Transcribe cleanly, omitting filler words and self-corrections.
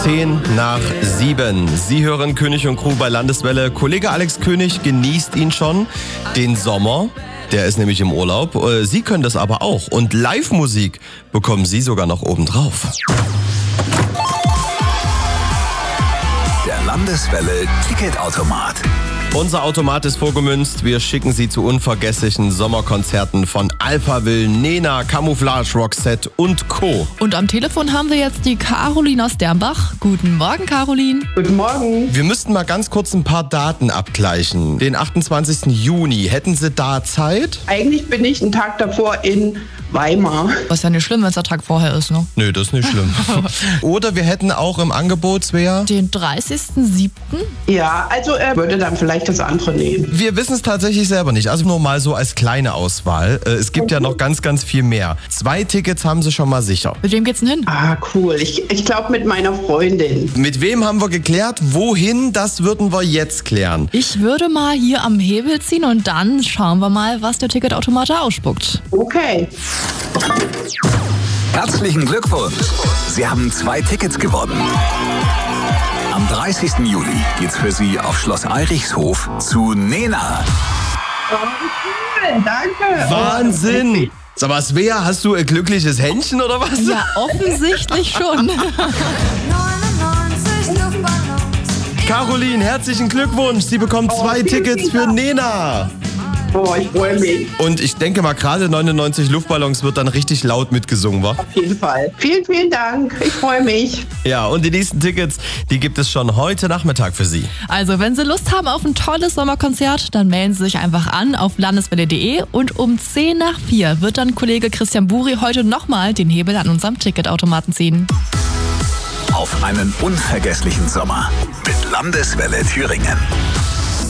7:10. Sie hören König und Crew bei Landeswelle. Kollege Alex König genießt ihn schon, den Sommer. Der ist nämlich im Urlaub. Sie können das aber auch. Und Live-Musik bekommen Sie sogar noch obendrauf. Der Landeswelle Ticketautomat. Unser Automat ist vorgemünzt. Wir schicken Sie zu unvergesslichen Sommerkonzerten von Alphaville, Nena, Camouflage, Roxette und Co. Und am Telefon haben wir jetzt die Caroline aus Dernbach. Guten Morgen, Caroline. Guten Morgen. Wir müssten mal ganz kurz ein paar Daten abgleichen. Den 28. Juni, hätten Sie da Zeit? Eigentlich bin ich einen Tag davor in Weimar. Was ja nicht schlimm, wenn es der Tag vorher ist, ne? Nö, das ist nicht schlimm. Oder wir hätten auch im Angebot, Svea, Den 30.07. Ja, also er würde dann vielleicht das andere nehmen. wir wissen es tatsächlich selber nicht. Also nur mal so als kleine Auswahl. Es gibt ja noch ganz, ganz viel mehr. 2 Tickets haben Sie schon mal sicher. Mit wem geht's denn hin? Ah, cool. Ich glaube mit meiner Freundin. Mit wem haben wir geklärt? Wohin? Das würden wir jetzt klären. Ich würde mal hier am Hebel ziehen und dann schauen wir mal, was der Ticketautomat da ausspuckt. Okay. Herzlichen Glückwunsch. Sie haben 2 Tickets gewonnen. Am 30. Juli geht's für Sie auf Schloss Eirichshof zu Nena. Oh, cool. Danke. Wahnsinn! Sag mal, Svea, hast du ein glückliches Händchen oder was? Ja, offensichtlich schon. 99 Luftballons. Caroline, herzlichen Glückwunsch. Sie bekommt 2 vielen, Tickets vielen für Dank. Nena. Oh, ich freue mich. Und ich denke mal, gerade 99 Luftballons wird dann richtig laut mitgesungen, wa? Auf jeden Fall. Vielen, vielen Dank. Ich freue mich. Ja, und die nächsten Tickets, die gibt es schon heute Nachmittag für Sie. Also, wenn Sie Lust haben auf ein tolles Sommerkonzert, dann melden Sie sich einfach an auf landeswelle.de und um 3:10 wird dann Kollege Christian Buri heute nochmal den Hebel an unserem Ticketautomaten ziehen. Auf einen unvergesslichen Sommer mit Landeswelle Thüringen.